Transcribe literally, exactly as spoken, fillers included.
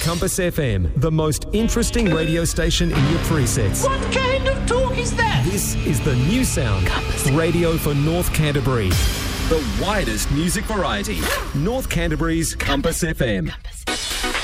Compass F M, the most interesting radio station in your presets. What kind of talk is that? This is the new sound. Compass. Radio for North Canterbury. The widest music variety. North Canterbury's Compass F M. Compass.